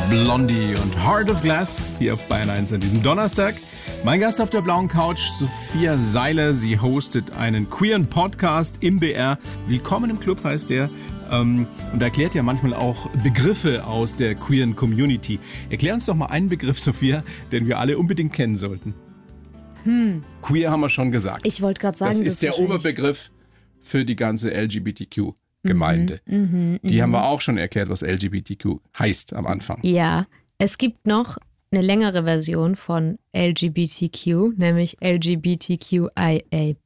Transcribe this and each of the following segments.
Blondie und Heart of Glass hier auf Bayern 1 an diesem Donnerstag. Mein Gast auf der blauen Couch, Sophia Seiler. Sie hostet einen queeren Podcast im BR. Willkommen im Club heißt der. Und erklärt ja manchmal auch Begriffe aus der queeren Community. Erklär uns doch mal einen Begriff, Sophia, den wir alle unbedingt kennen sollten. Queer haben wir schon gesagt. Ich wollte gerade sagen, das ist der Oberbegriff für die ganze LGBTQ-Gemeinde. Die haben wir auch schon erklärt, was LGBTQ heißt am Anfang. Ja, es gibt noch eine längere Version von LGBTQ, nämlich LGBTQIA+.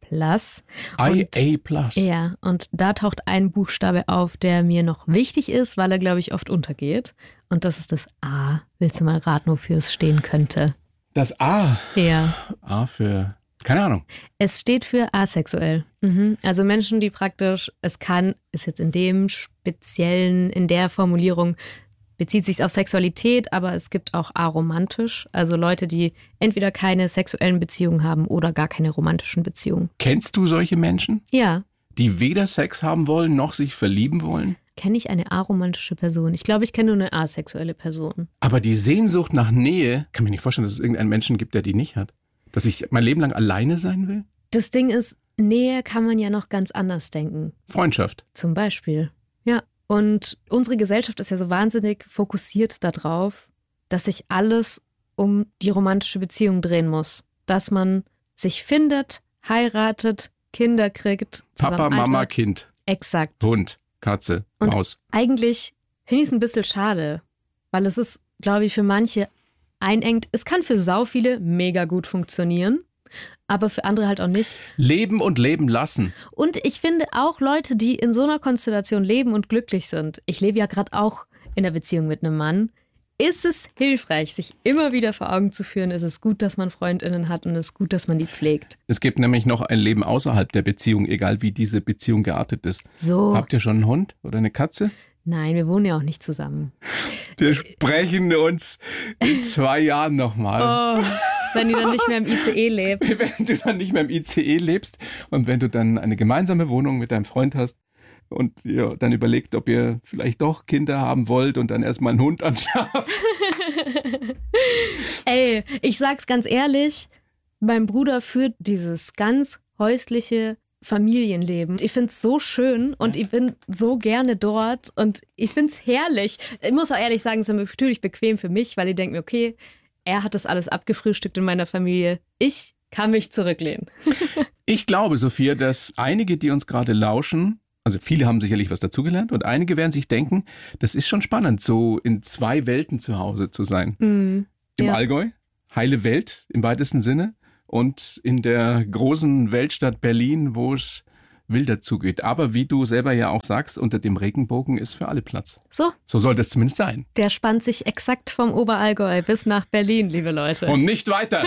IA+. Ja, und da taucht ein Buchstabe auf, der mir noch wichtig ist, weil er, glaube ich, oft untergeht. Und das ist das A. Willst du mal raten, wofür es stehen könnte? Das A? Ja. A für, keine Ahnung. Es steht für asexuell. Also Menschen, die praktisch, ist jetzt in dem speziellen, in der Formulierung, bezieht sich auf Sexualität, aber es gibt auch aromantisch. Also Leute, die entweder keine sexuellen Beziehungen haben oder gar keine romantischen Beziehungen. Kennst du solche Menschen? Ja. Die weder Sex haben wollen, noch sich verlieben wollen? Kenne ich eine aromantische Person? Ich glaube, ich kenne nur eine asexuelle Person. Aber die Sehnsucht nach Nähe, kann mir nicht vorstellen, dass es irgendeinen Menschen gibt, der die nicht hat. Dass ich mein Leben lang alleine sein will? Das Ding ist, Nähe kann man ja noch ganz anders denken. Freundschaft. Zum Beispiel. Ja. Und unsere Gesellschaft ist ja so wahnsinnig fokussiert darauf, dass sich alles um die romantische Beziehung drehen muss. Dass man sich findet, heiratet, Kinder kriegt. Papa, Mama, Kind. Exakt. Hund, Katze, Maus. Und eigentlich finde ich es ein bisschen schade, weil es ist, glaube ich, für manche einengt. Es kann für sau viele mega gut funktionieren, aber für andere halt auch nicht. Leben und leben lassen. Und ich finde auch Leute, die in so einer Konstellation leben und glücklich sind. Ich lebe ja gerade auch in einer Beziehung mit einem Mann. Ist es hilfreich, sich immer wieder vor Augen zu führen, ist es gut, dass man FreundInnen hat und es ist gut, dass man die pflegt. Es gibt nämlich noch ein Leben außerhalb der Beziehung, egal wie diese Beziehung geartet ist. So. Habt ihr schon einen Hund oder eine Katze? Nein, wir wohnen ja auch nicht zusammen. Wir sprechen uns in 2 Jahren nochmal. Oh, wenn du dann nicht mehr im ICE lebst. Wenn du dann nicht mehr im ICE lebst und wenn du dann eine gemeinsame Wohnung mit deinem Freund hast und ihr dann überlegt, ob ihr vielleicht doch Kinder haben wollt und dann erstmal einen Hund anschafft. Ey, ich sag's ganz ehrlich, mein Bruder führt dieses ganz häusliche Familienleben. Ich find's so schön und ich bin so gerne dort und ich find's herrlich. Ich muss auch ehrlich sagen, es ist natürlich bequem für mich, weil ich denke mir, okay, er hat das alles abgefrühstückt in meiner Familie. Ich kann mich zurücklehnen. Ich glaube, Sophia, dass einige, die uns gerade lauschen, also viele haben sicherlich was dazugelernt und einige werden sich denken, das ist schon spannend, so in 2 Welten zu Hause zu sein. Im Allgäu, heile Welt im weitesten Sinne und in der großen Weltstadt Berlin, wo es wilder zugeht. Aber wie du selber ja auch sagst, unter dem Regenbogen ist für alle Platz. So soll das zumindest sein. Der spannt sich exakt vom Oberallgäu bis nach Berlin, liebe Leute. Und nicht weiter.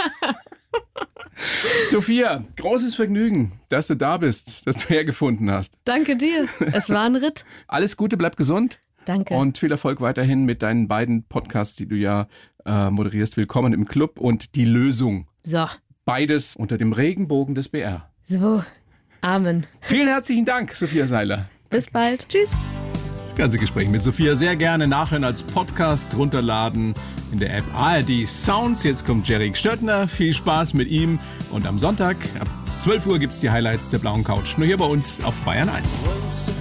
Sophia, großes Vergnügen, dass du da bist, dass du hergefunden hast. Danke dir. Es war ein Ritt. Alles Gute, bleib gesund. Danke. Und viel Erfolg weiterhin mit deinen beiden Podcasts, die du ja moderierst. Willkommen im Club und Die Lösung. So. Beides unter dem Regenbogen des BR. So. Amen. Vielen herzlichen Dank, Sophia Seiler. Bis bald. Tschüss. Das ganze Gespräch mit Sophia sehr gerne nachhören als Podcast, runterladen in der App ARD Sounds. Jetzt kommt Jerry Stöttner. Viel Spaß mit ihm. Und am Sonntag ab 12 Uhr gibt es die Highlights der blauen Couch. Nur hier bei uns auf Bayern 1.